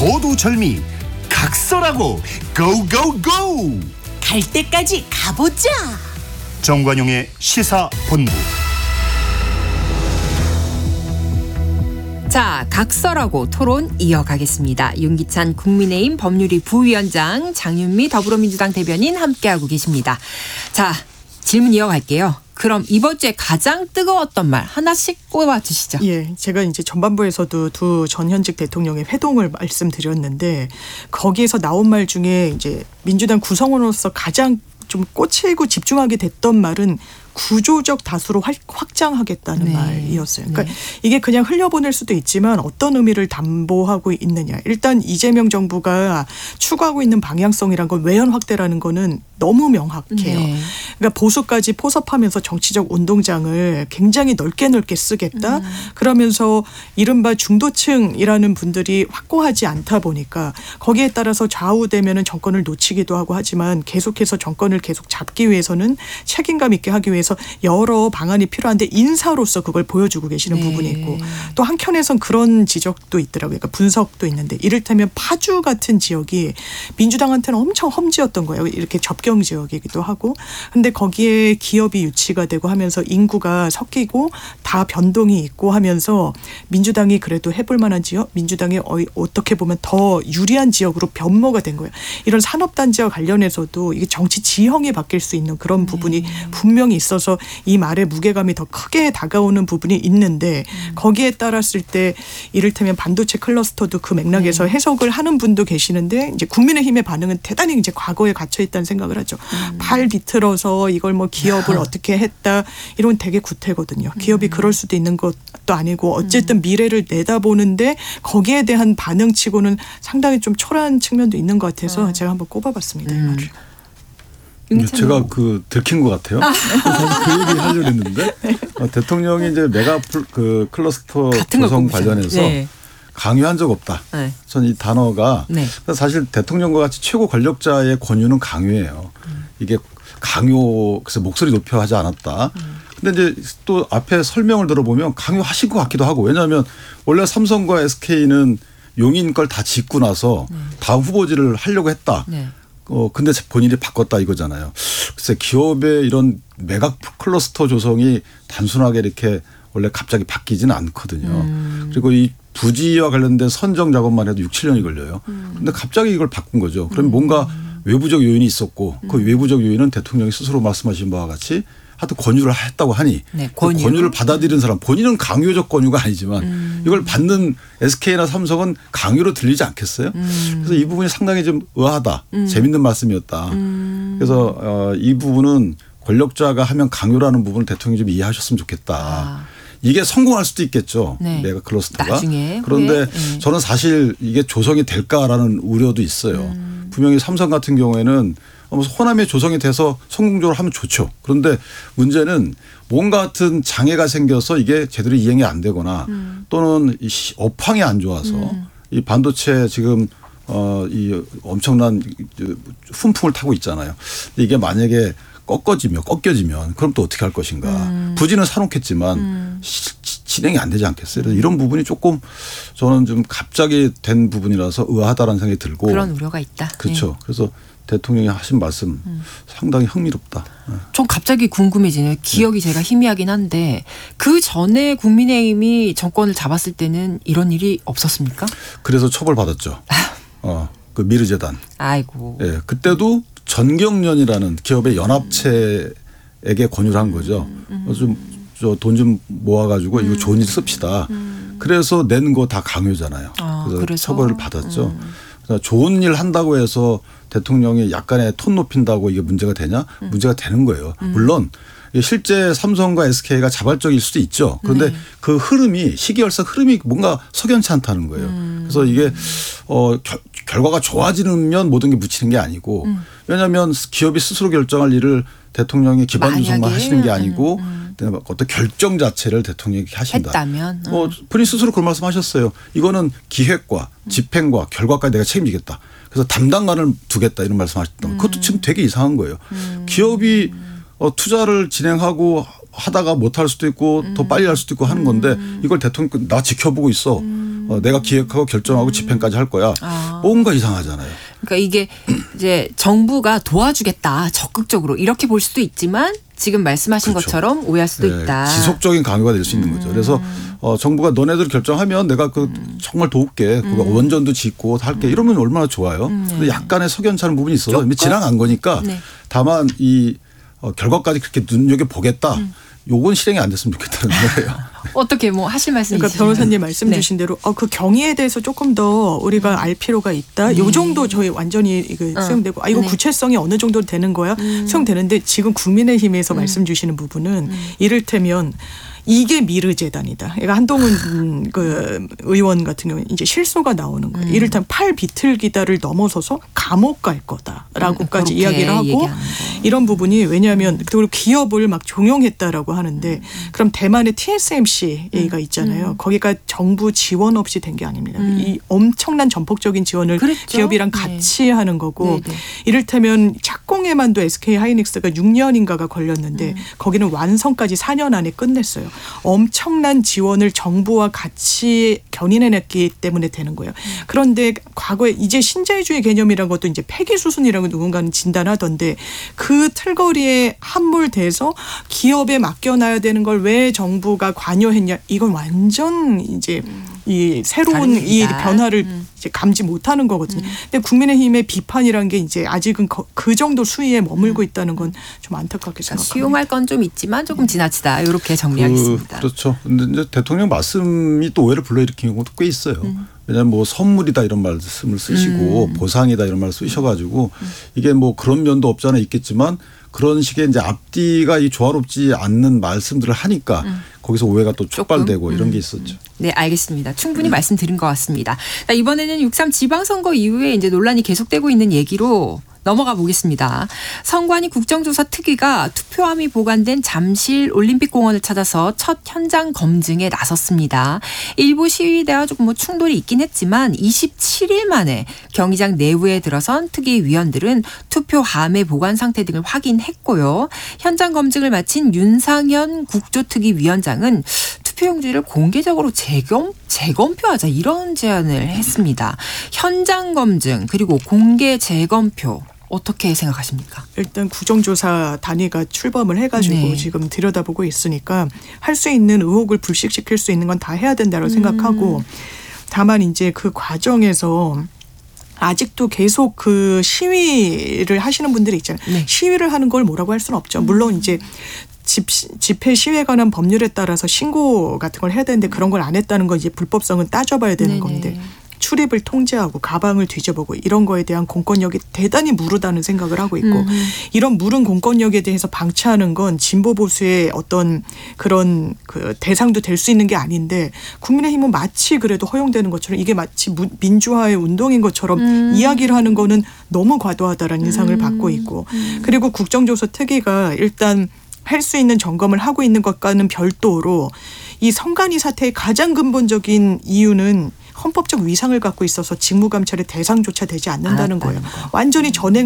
고두절미 각설하고 고고고 갈 때까지 가보자. 정관용의 시사본부. 자, 각설하고 토론 이어가겠습니다. 윤기찬 국민의힘 법률위 부위원장, 장윤미 더불어민주당 대변인 함께하고 계십니다. 자, 질문 이어갈게요. 그럼 이번 주에 가장 뜨거웠던 말 하나씩 꼽아주시죠. 예, 제가 이제 전반부에서도 두 전현직 대통령의 회동을 말씀드렸는데 거기에서 나온 말 중에 이제 민주당 구성원으로서 가장 좀 꽂히고 집중하게 됐던 말은 구조적 다수로 확장하겠다는 네. 말이었어요. 그러니까 네. 이게 그냥 흘려보낼 수도 있지만 어떤 의미를 담보하고 있느냐. 일단 이재명 정부가 추구하고 있는 방향성이란 건 외연 확대라는 거는 너무 명확해요. 네. 그러니까 보수까지 포섭하면서 정치적 운동장을 굉장히 넓게 쓰겠다. 그러면서 이른바 중도층이라는 분들이 확고하지 않다 보니까 거기에 따라서 좌우되면은 정권을 놓치기도 하고 하지만 계속해서 정권을 계속 잡기 위해서는 책임감 있게 하기 위해서 여러 방안이 필요한데 인사로서 그걸 보여주고 계시는 네. 부분이 있고 또 한켠에선 그런 지적도 있더라고요. 그러니까 분석도 있는데 이를테면 파주 같은 지역이 민주당한테는 엄청 험지였던 거예요. 이렇게 접경 지역이기도 하고. 근데 거기에 기업이 유치가 되고 하면서 인구가 섞이고 다 변동이 있고 하면서 민주당이 그래도 해볼 만한 지역, 민주당이 어떻게 보면 더 유리한 지역으로 변모가 된 거예요. 이런 산업단지와 관련해서도 이게 정치 지형이 바뀔 수 있는 그런 부분이 분명히 있어서 이 말의 무게감이 더 크게 다가오는 부분이 있는데 거기에 따랐을 때 이를테면 반도체 클러스터도 그 맥락에서 해석을 하는 분도 계시는데 이제 국민의힘의 반응은 대단히 이제 과거에 갇혀 있다는 생각을 하죠. 발 비틀어서 이걸 뭐 기업을 어떻게 했다 이런 되게 구태거든요. 기업이 그럴 수도 있는 것도 아니고 어쨌든 미래를 내다보는데 거기에 대한 반응치고는 상당히 좀 초라한 측면도 있는 것 같아서 제가 한번 꼽아봤습니다. 이 말을. 제가 들킨 것 같아요. 사실 그 얘기 하려고 했는데 대통령이 이제 메가 클러스터 조성 관련해서 네. 강요한 적 없다. 네. 전 이 단어가 네. 사실 대통령과 같이 최고 권력자의 권유는 강요예요. 이게 강요 그래서 목소리 높여 하지 않았다. 근데 이제 또 앞에 설명을 들어보면 강요하신 것 같기도 하고 왜냐하면 원래 삼성과 SK는 용인 걸 다 짓고 나서 다음 후보지를 하려고 했다. 네. 근데 본인이 바꿨다 이거잖아요. 글쎄 기업의 이런 메가 클러스터 조성이 단순하게 이렇게 원래 갑자기 바뀌지는 않거든요. 그리고 이 부지와 관련된 선정 작업만 해도 6, 7년이 걸려요. 근데 갑자기 이걸 바꾼 거죠. 그럼 뭔가 외부적 요인이 있었고 그 외부적 요인은 대통령이 스스로 말씀하신 바와 같이 하여튼 권유를 했다고 하니 네, 그 권유를 받아들이는 사람 본인은 강요적 권유가 아니지만 이걸 받는 SK나 삼성은 강요로 들리지 않겠어요? 그래서 이 부분이 상당히 좀 의아하다. 재밌는 말씀이었다. 그래서 이 부분은 권력자가 하면 강요라는 부분을 대통령이 좀 이해하셨으면 좋겠다. 이게 성공할 수도 있겠죠. 네. 메가 클러스터가. 나중에 그런데 네. 저는 사실 이게 조성이 될까라는 우려도 있어요. 분명히 삼성 같은 경우에는 호남에 조성이 돼서 성공적으로 하면 좋죠. 그런데 문제는 뭔가 같은 장애가 생겨서 이게 제대로 이행이 안 되거나 또는 업황이 안 좋아서 이 반도체 지금 이 엄청난 훈풍을 타고 있잖아요. 이게 만약에 꺾여지면 그럼 또 어떻게 할 것인가. 부지는 사놓겠지만 진행이 안 되지 않겠어요. 그래서 이런 부분이 조금 저는 좀 갑자기 된 부분이라서 의아하다라는 생각이 들고. 그런 우려가 있다. 그렇죠. 네. 그래서 대통령이 하신 말씀 상당히 흥미롭다. 전 갑자기 궁금해지네요. 기억이 제가 희미하긴 한데 그 전에 국민의힘이 정권을 잡았을 때는 이런 일이 없었습니까? 그래서 처벌받았죠. 그 미르재단. 아이고. 예, 그때도 전경련이라는 기업의 연합체에게 권유를 한 거죠. 돈 좀 모아가지고 이거 좋은 일 씁시다. 그래서 낸 거 다 강요잖아요. 그래서 처벌을 받았죠. 그래서 좋은 일 한다고 해서 대통령이 약간의 톤 높인다고 이게 문제가 되냐? 문제가 되는 거예요. 물론 실제 삼성과 SK가 자발적일 수도 있죠. 그런데 그 흐름이 시기열사 흐름이 뭔가 석연치 않다는 거예요. 그래서 이게 결과가 좋아지면 모든 게 묻히는 게 아니고 왜냐하면 기업이 스스로 결정할 일을 대통령이 기반 조성만 하시는 게 아니고 어떤 결정 자체를 대통령이 하신다. 했다면. 본인 스스로 그런 말씀하셨어요. 이거는 기획과 집행과 결과까지 내가 책임지겠다. 그래서 담당관을 두겠다 이런 말씀하셨던. 그것도 지금 되게 이상한 거예요. 기업이 투자를 진행하고 하다가 못할 수도 있고 더 빨리 할 수도 있고 하는 건데 이걸 대통령 나 지켜보고 있어. 내가 기획하고 결정하고 집행까지 할 거야. 뭔가 이상하잖아요. 그러니까 이게 이제 정부가 도와주겠다 적극적으로 이렇게 볼 수도 있지만 지금 말씀하신 그렇죠. 것처럼 오해할 수도 네, 있다. 지속적인 강요가 될 수 있는 거죠. 그래서 정부가 너네들 결정하면 내가 정말 도울게. 그거 원전도 짓고 할게. 이러면 얼마나 좋아요. 근데 약간의 석연찮은 부분이 있어서 이미 지나간 거니까 네. 다만 이 결과까지 그렇게 눈여겨보겠다. 요건 실행이 안 됐으면 좋겠다는 거예요. 어떻게 뭐 하실 말씀 그러니까 있으시면. 변호사님 말씀 네. 주신 대로 그 경위에 대해서 조금 더 우리가 알 필요가 있다. 요 정도 저희 완전히 이거 수용되고 이거 네. 구체성이 어느 정도 되는 거야 수용되는데 지금 국민의힘에서 말씀 주시는 부분은 이를테면 이게 미르재단이다. 그러니까 한동훈 그 의원 같은 경우는 이제 실소가 나오는 거예요. 이를테면 팔 비틀기다를 넘어서서 감옥 갈 거다라고까지 그렇게 이야기를 하고 얘기하는 거. 이런 부분이 왜냐하면 그리고 기업을 막 종용했다라고 하는데 그럼 대만의 TSMC가 있잖아요. 거기가 정부 지원 없이 된 게 아닙니다. 이 엄청난 전폭적인 지원을 그랬죠. 기업이랑 네. 같이 하는 거고 네, 네. 이를테면 착공에만도 SK 하이닉스가 6년인가가 걸렸는데 거기는 완성까지 4년 안에 끝냈어요. 엄청난 지원을 정부와 같이 견인해냈기 때문에 되는 거예요. 그런데 과거에 이제 신자유주의 개념이라는 것도 이제 폐기 수순이라고 누군가는 진단하던데 그 틀거리에 함몰돼서 기업에 맡겨놔야 되는 걸 왜 정부가 관여했냐? 이건 완전 이제 이 새로운 다른 이 얘기다. 변화를 이제 감지 못하는 거거든요. 근데 국민의힘의 비판이란 게 이제 아직은 그 정도 수위에 머물고 있다는 건 좀 안타깝게 생각합니다. 수용할 건 좀 있지만 조금 지나치다. 이렇게 정리하겠습니다. 그렇죠. 근데 이제 대통령 말씀이 또 오해를 불러일으키는 경우도 꽤 있어요. 왜냐하면 뭐 선물이다 이런 말씀을 쓰시고 보상이다 이런 말을 쓰셔가지고 이게 뭐 그런 면도 없지 않아 있겠지만 그런 식의 이제 앞뒤가 이 조화롭지 않는 말씀들을 하니까 거기서 오해가 또 촉발되고 이런 게 있었죠. 네, 알겠습니다. 충분히 말씀드린 것 같습니다. 자, 이번에는 6.3 지방선거 이후에 이제 논란이 계속되고 있는 얘기로 넘어가 보겠습니다. 선관위 국정조사 특위가 투표함이 보관된 잠실 올림픽공원을 찾아서 첫 현장 검증에 나섰습니다. 일부 시위대와 조금 뭐 충돌이 있긴 했지만 27일 만에 경기장 내부에 들어선 특위 위원들은 투표함의 보관 상태 등을 확인했고요. 현장 검증을 마친 윤상현 국조특위 위원장은 투표용지를 공개적으로 재검표하자 이런 제안을 했습니다. 현장 검증 그리고 공개 재검표 어떻게 생각하십니까? 일단 국정조사 단위가 출범을 해가지고 네. 지금 들여다보고 있으니까 할 수 있는 의혹을 불식시킬 수 있는 건 다 해야 된다고 생각하고 다만 이제 그 과정에서 아직도 계속 그 시위를 하시는 분들이 있잖아요. 네. 시위를 하는 걸 뭐라고 할 수는 없죠. 물론 이제 집회 시위에 관한 법률에 따라서 신고 같은 걸 해야 되는데 그런 걸 안 했다는 건 이제 불법성은 따져봐야 되는 네네. 건데 출입을 통제하고 가방을 뒤져보고 이런 거에 대한 공권력이 대단히 무르다는 생각을 하고 있고 이런 무른 공권력에 대해서 방치하는 건 진보 보수의 어떤 그런 그 대상도 될 수 있는 게 아닌데 국민의힘은 마치 그래도 허용되는 것처럼 이게 마치 민주화의 운동인 것처럼 이야기를 하는 거는 너무 과도하다라는 인상을 받고 있고 그리고 국정조사 특위가 일단 할 수 있는 점검을 하고 있는 것과는 별도로 이 선관위 사태의 가장 근본적인 이유는 헌법적 위상을 갖고 있어서 직무감찰의 대상조차 되지 않는다는 거예요. 완전히 전행